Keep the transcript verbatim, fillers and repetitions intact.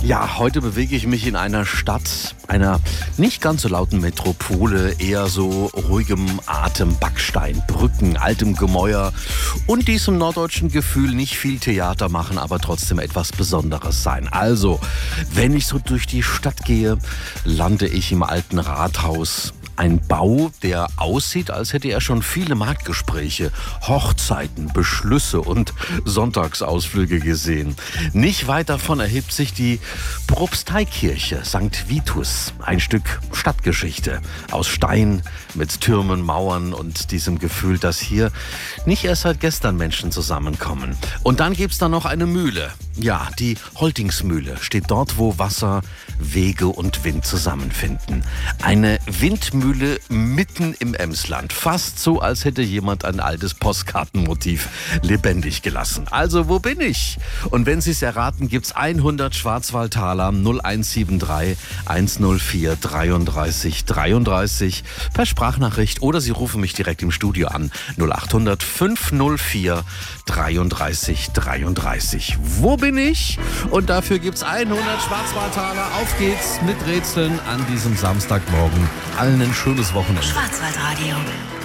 Ja, heute bewege ich mich in einer Stadt, einer nicht ganz so lauten Metropole, eher so ruhigem Atem, Backstein, Brücken, altem Gemäuer und diesem norddeutschen Gefühl nicht viel Theater machen, aber trotzdem etwas Besonderes sein. Also, wenn ich so durch die Stadt gehe, lande ich im alten Rathaus. Ein Bau, der aussieht, als hätte er schon viele Marktgespräche, Hochzeiten, Beschlüsse und Sonntagsausflüge gesehen. Nicht weit davon erhebt sich die Propsteikirche Sankt Vitus, ein Stück Stadtgeschichte aus Stein mit Türmen, Mauern und diesem Gefühl, dass hier nicht erst seit gestern Menschen zusammenkommen. Und dann gibt's da noch eine Mühle. Ja, die Holtingsmühle steht dort, wo Wasser, Wege und Wind zusammenfinden. Eine Windmühle mitten im Emsland. Fast so, als hätte jemand ein altes Postkartenmotiv lebendig gelassen. Also, wo bin ich? Und wenn Sie es erraten, gibt's hundert Schwarzwaldtaler null eins sieben drei eins null vier dreiunddreißig dreiunddreißig per Sprachnachricht oder Sie rufen mich direkt im Studio an null acht hundert fünf null vier dreiunddreißig dreiunddreißig. Wo bin ich? Und dafür gibt's hundert Schwarzwaldtaler. Auf geht's mit Rätseln an diesem Samstagmorgen. Allen ein schönes Wochenende. Schwarzwaldradio.